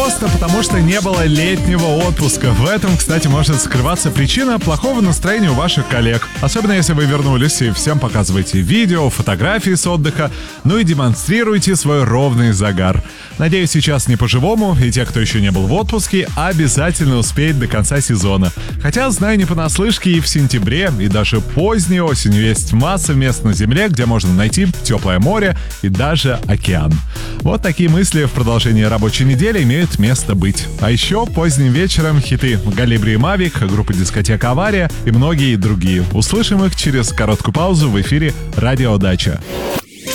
просто потому, что не было летнего отпуска. В этом, кстати, может скрываться причина плохого настроения у ваших коллег. Особенно если вы вернулись и всем показываете видео, фотографии с отдыха, ну и демонстрируете свой ровный загар. Надеюсь, сейчас не по-живому, и те, кто еще не был в отпуске, обязательно успеет до конца сезона. Хотя, знаю не понаслышке, и в сентябре, и даже поздней осенью есть масса мест на Земле, где можно найти теплое море и даже океан. Вот такие мысли в продолжении рабочей недели имеют место быть. А еще поздним вечером хиты Галибри и Мавик, группы «Дискотека Авария» и многие другие. Услышим их через короткую паузу в эфире «Радио Дача».